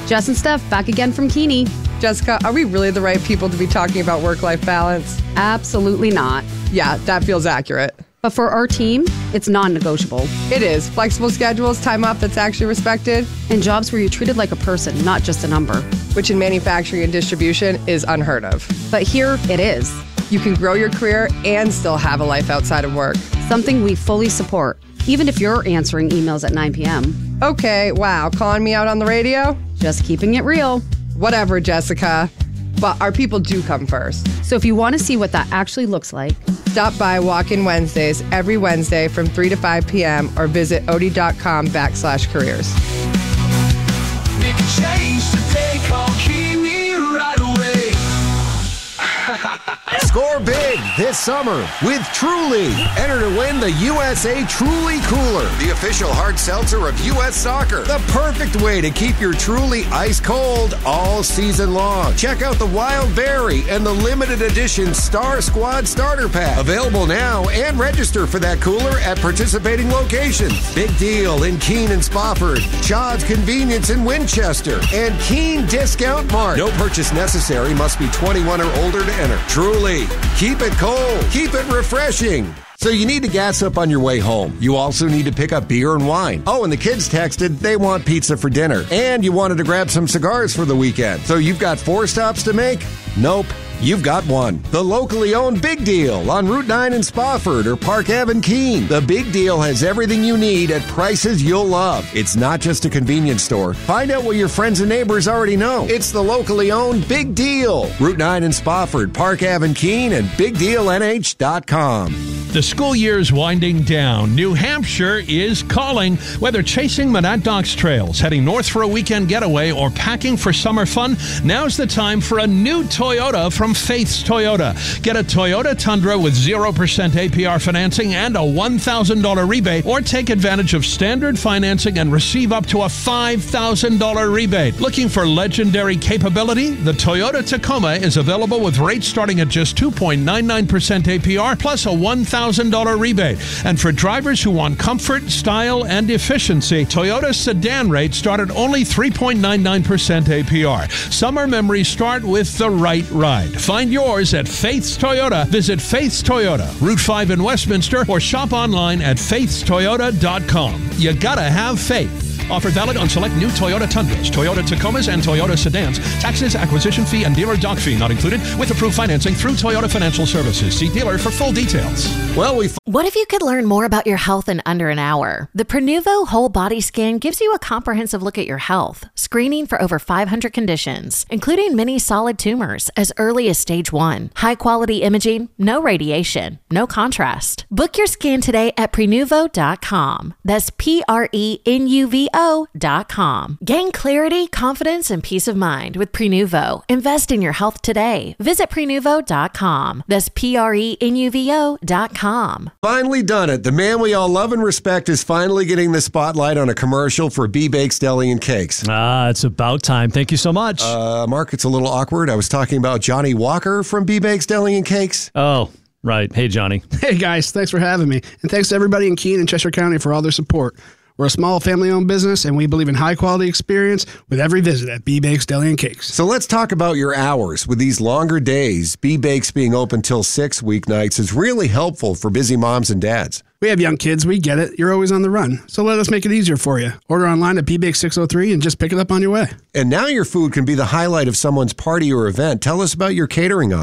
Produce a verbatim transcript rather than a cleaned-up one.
Jess and Steph, back again from Keeney. Jessica, are we really the right people to be talking about work-life balance? Absolutely not. Yeah, that feels accurate. But for our team, it's non-negotiable. It is. Flexible schedules, time off that's actually respected. And jobs where you're treated like a person, not just a number. Which in manufacturing and distribution is unheard of. But here, it is. You can grow your career and still have a life outside of work. Something we fully support, even if you're answering emails at nine p.m. Okay, wow, calling me out on the radio? Just keeping it real. Whatever, Jessica. But our people do come first. So if you want to see what that actually looks like, stop by Walk-In Wednesdays every Wednesday from three to five p.m. or visit Odie.com backslash careers. Make a change to take on Kiwi right away. Score big this summer with Truly. Enter to win the U S A Truly Cooler, the official hard seltzer of U S Soccer. The perfect way to keep your Truly ice cold all season long. Check out the Wild Berry and the limited edition Star Squad Starter Pack. Available now, and register for that cooler at participating locations. Big Deal in Keene and Spofford, Chad's Convenience in Winchester, and Keene Discount Mart. No purchase necessary. Must be twenty-one or older to enter. Truly. Keep it cold. Keep it refreshing. So you need to gas up on your way home. You also need to pick up beer and wine. Oh, and the kids texted they want pizza for dinner. And you wanted to grab some cigars for the weekend. So you've got four stops to make? Nope. You've got one. The locally owned Big Deal on Route nine in Spofford or Park Avenue Keene. The Big Deal has everything you need at prices you'll love. It's not just a convenience store. Find out what your friends and neighbors already know. It's the locally owned Big Deal. Route nine in Spofford, Park Avenue Keene, and big deal n h dot com. The school year's winding down. New Hampshire is calling. Whether chasing Monadnocks trails, heading north for a weekend getaway, or packing for summer fun, now's the time for a new Toyota from Faith's Toyota. Get a Toyota Tundra with zero percent A P R financing and a one thousand dollars rebate, or take advantage of standard financing and receive up to a five thousand dollars rebate. Looking for legendary capability? The Toyota Tacoma is available with rates starting at just two point nine nine percent A P R plus a one thousand dollars rebate. And for drivers who want comfort, style, and efficiency, Toyota sedan rates start at only three point nine nine percent A P R. Summer memories start with the right ride. Find yours at Faith's Toyota. Visit Faith's Toyota, Route five in Westminster, or shop online at faiths toyota dot com. You gotta have faith. Offer valid on select new Toyota Tundras, Toyota Tacomas, and Toyota sedans. Taxes, acquisition fee, and dealer dock fee not included, with approved financing through Toyota Financial Services. See dealer for full details. Well, we. What if you could learn more about your health in under an hour? The Prenuvo Whole Body Scan gives you a comprehensive look at your health, screening for over five hundred conditions, including many solid tumors as early as stage one. High-quality imaging, no radiation, no contrast. Book your scan today at prenuvo dot com. That's P R E N U V O dot com. Gain clarity, confidence, and peace of mind with Prenuvo. Invest in your health today. Visit prenuvo dot com. That's P R E N U V O dot com. Finally done it. The man we all love and respect is finally getting the spotlight on a commercial for B-Bakes Deli and Cakes. Ah, it's about time. Thank you so much. Uh, Mark, it's a little awkward. I was talking about Johnny Walker from B-Bakes Deli and Cakes. Oh, right. Hey, Johnny. Hey, guys. Thanks for having me. And thanks to everybody in Keene and Cheshire County for all their support. We're a small family-owned business, and we believe in high-quality experience with every visit at B-Bakes Deli and Cakes. So let's talk about your hours. With these longer days, B-Bakes being open till six weeknights is really helpful for busy moms and dads. We have young kids. We get it. You're always on the run. So let us make it easier for you. Order online at B Bakes six oh three and just pick it up on your way. And now your food can be the highlight of someone's party or event. Tell us about your catering options.